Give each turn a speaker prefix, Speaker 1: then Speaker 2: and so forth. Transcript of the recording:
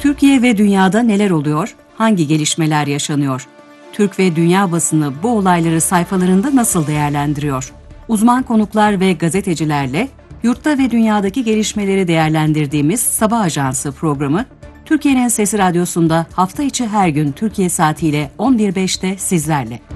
Speaker 1: Türkiye ve dünyada neler oluyor? Hangi gelişmeler yaşanıyor? Türk ve dünya basını bu olayları sayfalarında nasıl değerlendiriyor? Uzman konuklar ve gazetecilerle yurtta ve dünyadaki gelişmeleri değerlendirdiğimiz Sabah Ajansı programı, Türkiye'nin Sesi Radyosu'nda hafta içi her gün Türkiye saatiyle 11.05'te sizlerle.